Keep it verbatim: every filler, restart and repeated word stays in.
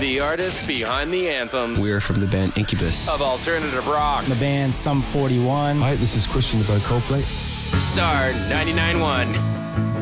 The artists behind the anthems. We're from the band Incubus. Of alternative rock. The band Sum forty-one. Hi, this is Christian about Coldplay. Star ninety-nine point one.